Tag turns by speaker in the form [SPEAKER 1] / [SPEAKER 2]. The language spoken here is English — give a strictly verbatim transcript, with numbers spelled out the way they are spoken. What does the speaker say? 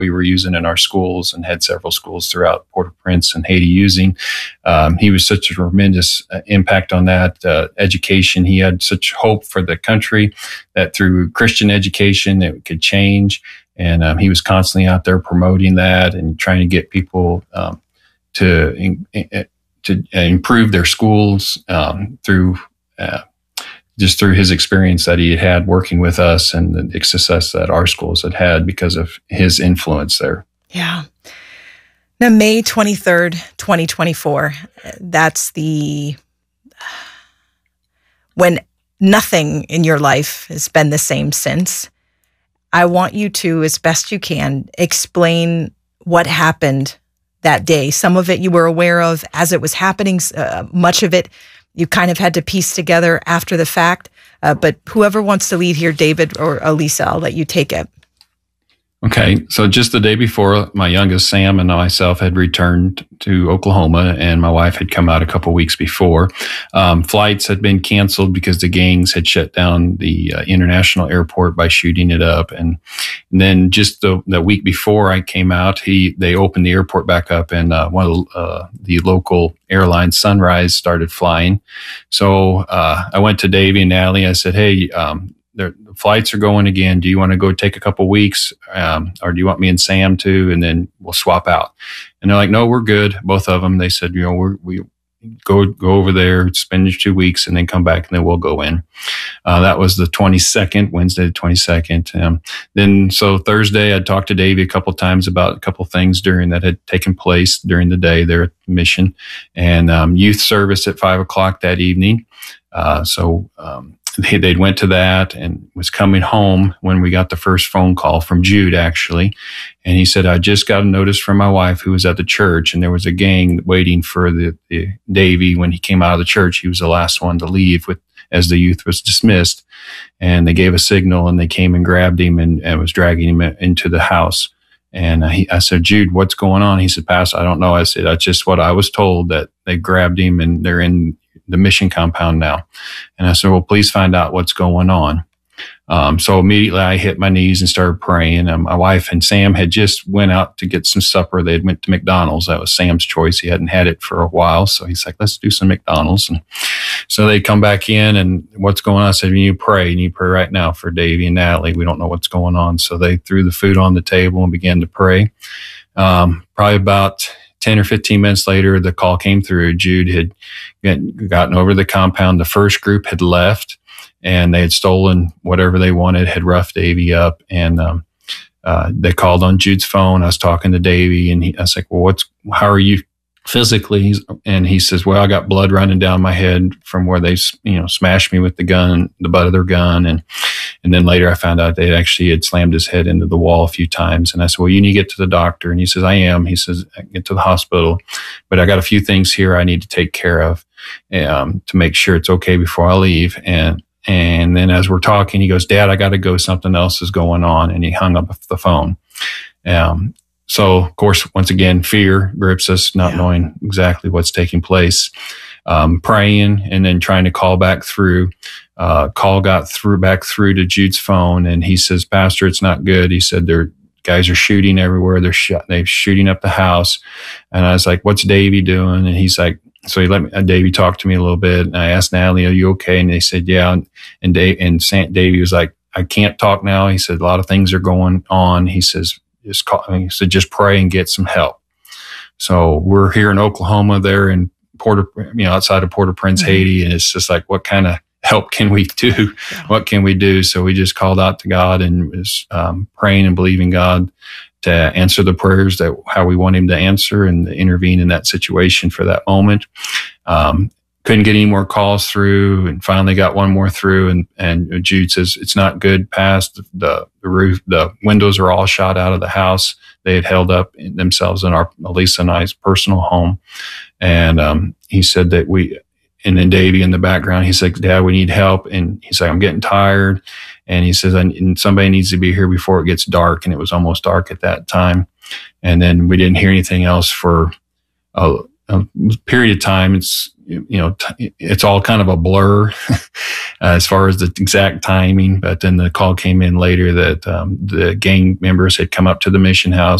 [SPEAKER 1] we were using in our schools and had several schools throughout Port-au-Prince and Haiti using. Um, he was such a tremendous uh, impact on that uh, education. He had such hope for the country that through Christian education it could change. And um, he was constantly out there promoting that and trying to get people um, to in, in, to improve their schools um, through uh, just through his experience that he had had working with us and the success that our schools had had because of his influence there.
[SPEAKER 2] Yeah. Now, May twenty-third, twenty twenty-four, that's the, when nothing in your life has been the same since. I want you to, as best you can, explain what happened that day. Some of it you were aware of as it was happening. Uh, much of it you kind of had to piece together after the fact. Uh, but whoever wants to lead here, David or Elisa, I'll let you take it.
[SPEAKER 1] Okay, so just the day before, my youngest, Sam, and myself had returned to Oklahoma, and my wife had come out a couple weeks before. Um, flights had been canceled because the gangs had shut down the uh, international airport by shooting it up. And, and then just the, the week before I came out, he they opened the airport back up, and uh, one of the, uh, the local airlines, Sunrise, started flying. So uh, I went to Davey and Natalie. I said, hey, um, the flights are going again. Do you want to go take a couple weeks? Um, or do you want me and Sam to, and then we'll swap out? And they're like, no, we're good. Both of them. They said, you know, we're, we go, go over there, spend your two weeks and then come back and then we'll go in. Uh, that was the twenty-second, Wednesday, the twenty-second. Um, then, so Thursday, I talked to Davey a couple times about a couple things during that had taken place during the day there at the mission, and, um, youth service at five o'clock that evening. Uh, so, um, They, they'd went to that and was coming home when we got the first phone call from Jude, actually. And he said, I just got a notice from my wife who was at the church, and there was a gang waiting for the, the Davey. When he came out of the church, he was the last one to leave with, as the youth was dismissed. And they gave a signal and they came and grabbed him and, and was dragging him into the house. And he, I said, Jude, what's going on? He said, Pastor, I don't know. I said, that's just what I was told, that they grabbed him and they're in the mission compound now. And I said, well, please find out what's going on. Um, so immediately I hit my knees and started praying. And my wife and Sam had just went out to get some supper. They went to McDonald's. That was Sam's choice. He hadn't had it for a while. So he's like, let's do some McDonald's. And so they come back in and what's going on? I said, you need to pray. You need to pray right now for Davey and Natalie. We don't know what's going on. So they threw the food on the table and began to pray. Um, probably about ten or fifteen minutes later, the call came through. Jude had gotten over the compound. The first group had left and they had stolen whatever they wanted, had roughed Davey up. And, um, uh, they called on Jude's phone. I was talking to Davey and he, I was like, well, what's, how are you physically? And he says, well, I got blood running down my head from where they, you know, smashed me with the gun, the butt of their gun. And, and then later I found out they actually had slammed his head into the wall a few times. And I said, well, you need to get to the doctor. And he says, I am. He says, I get to the hospital, but I got a few things here I need to take care of, um, to make sure it's okay before I leave. And, and then as we're talking, he goes, Dad, I got to go. Something else is going on. And he hung up the phone. Um, So, of course, once again, fear grips us, not yeah. knowing exactly what's taking place, um, praying and then trying to call back through. Uh, call got through back through to Jude's phone, and he says, Pastor, it's not good. He said, their guys are shooting everywhere. They're sh- they're shooting up the house. And I was like, what's Davey doing? And he's like, so he let me, uh, Davey talk to me a little bit. And I asked Natalie, are you okay? And they said, yeah. And, and Dave and Saint Davey was like, I can't talk now. He said, a lot of things are going on. He says, Just call, I mean, so just pray and get some help. So we're here in Oklahoma, there in Port, you know, outside of Port-au-Prince, mm-hmm. Haiti, and it's just like, what kind of help can we do? Yeah. What can we do? So we just called out to God and was um, praying and believing God to answer the prayers that how we want Him to answer and to intervene in that situation for that moment. Um, couldn't get any more calls through, and finally got one more through. And, and Jude says, it's not good past the, the roof. The windows are all shot out of the house. They had held up themselves in our, Elisa and I's personal home. And, um, he said that we, and then Davey in the background, he said, Dad, we need help. And he's like, I'm getting tired. And he says, I, and somebody needs to be here before it gets dark. And it was almost dark at that time. And then we didn't hear anything else for, uh, a period of time. It's, you know, t- it's all kind of a blur as far as the exact timing. But then the call came in later that um, the gang members had come up to the mission house